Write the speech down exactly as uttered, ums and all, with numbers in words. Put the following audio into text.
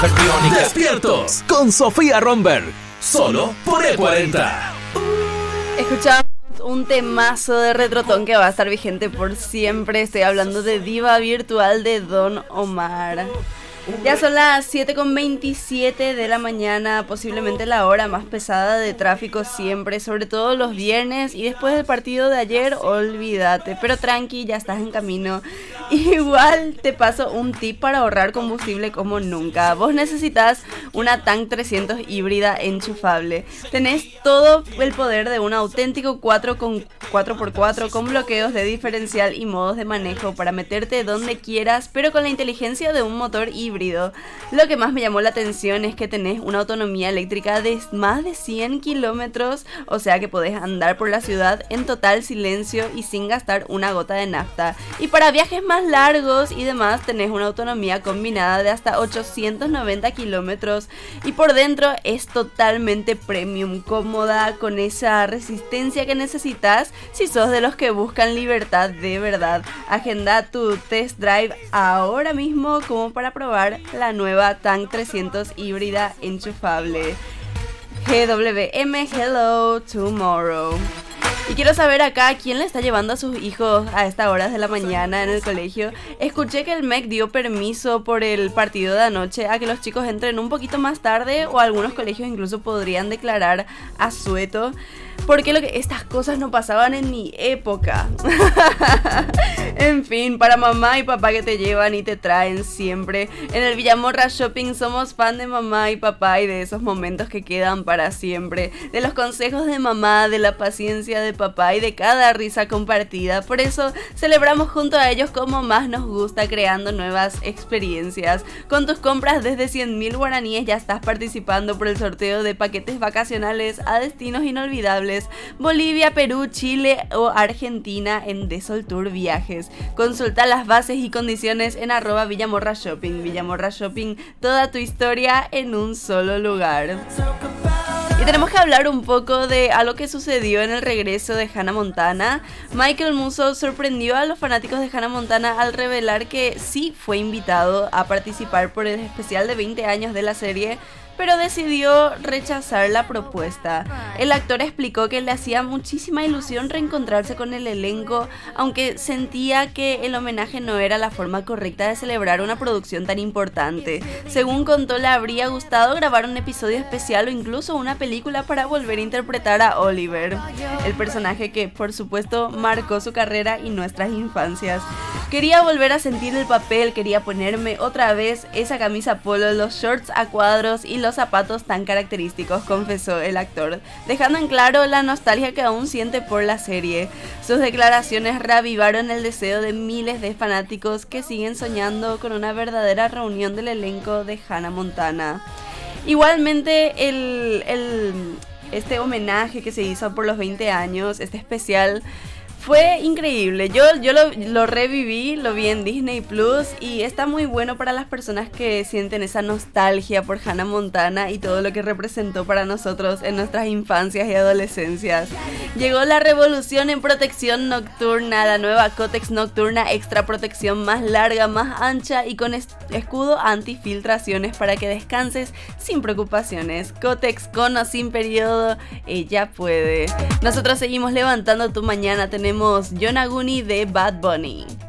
Despiertos con Sofía Romberg, solo por E cuarenta. Escuchamos un temazo de Retrotón que va a estar vigente por siempre. Estoy hablando de Diva Virtual de Don Omar. Ya son las siete con veintisiete de la mañana, posiblemente la hora más pesada de tráfico siempre, sobre todo los viernes y después del partido de ayer, olvídate, pero tranqui, ya estás en camino. Igual te paso un tip para ahorrar combustible como nunca. Vos necesitas una Tank trescientos híbrida enchufable. Tenés todo el poder de un auténtico cuatro por cuatro con bloqueos de diferencial y modos de manejo para meterte donde quieras, pero con la inteligencia de un motor híbrido. Híbrido. Lo que más me llamó la atención es que tenés una autonomía eléctrica de más de cien kilómetros, o sea que podés andar por la ciudad en total silencio y sin gastar una gota de nafta. Y para viajes más largos y demás tenés una autonomía combinada de hasta ochocientos noventa kilómetros y por dentro es totalmente premium, cómoda, con esa resistencia que necesitas si sos de los que buscan libertad de verdad. Agenda tu test drive ahora mismo como para probar la nueva Tank trescientos híbrida enchufable. G W M Hello Tomorrow. Y quiero saber acá quién le está llevando a sus hijos a estas horas de la mañana en el colegio. Escuché que el M E C dio permiso por el partido de anoche a que los chicos entren un poquito más tarde, o algunos colegios incluso podrían declarar asueto. Porque lo que estas cosas no pasaban en mi época. En fin, para mamá y papá que te llevan y te traen siempre. En el Villamorra Shopping somos fan de mamá y papá y de esos momentos que quedan para siempre. De los consejos de mamá, de la paciencia de papá y de cada risa compartida. Por eso celebramos junto a ellos como más nos gusta, creando nuevas experiencias. Con tus compras desde cien mil guaraníes ya estás participando por el sorteo de paquetes vacacionales a destinos inolvidables. Bolivia, Perú, Chile o Argentina en Desol Tour Viajes. Consulta las bases y condiciones en arroba Villamorra Shopping. Villamorra Shopping, toda tu historia en un solo lugar. Y tenemos que hablar un poco de algo que sucedió en el regreso de Hannah Montana. Michael Musso sorprendió a los fanáticos de Hannah Montana al revelar que sí fue invitado a participar por el especial de veinte años de la serie, pero decidió rechazar la propuesta. El actor explicó que le hacía muchísima ilusión reencontrarse con el elenco, aunque sentía que el homenaje no era la forma correcta de celebrar una producción tan importante. Según contó, le habría gustado grabar un episodio especial o incluso una película para volver a interpretar a Oliver, el personaje que, por supuesto, marcó su carrera y nuestras infancias. Quería volver a sentir el papel, quería ponerme otra vez esa camisa polo, los shorts a cuadros y los zapatos tan característicos, confesó el actor, dejando en claro la nostalgia que aún siente por la serie. Sus declaraciones reavivaron el deseo de miles de fanáticos que siguen soñando con una verdadera reunión del elenco de Hannah Montana. Igualmente, el, el, este homenaje que se hizo por los veinte años, este especial, fue increíble. Yo, yo lo, lo reviví, lo vi en Disney Plus y está muy bueno para las personas que sienten esa nostalgia por Hannah Montana y todo lo que representó para nosotros en nuestras infancias y adolescencias. Llegó la revolución en protección nocturna, la nueva Kotex Nocturna Extra Protección, más larga, más ancha y con escudo antifiltraciones para que descanses sin preocupaciones. Kotex con o sin periodo, ella puede. Nosotros seguimos levantando tu mañana. Tenemos Yonaguni de Bad Bunny.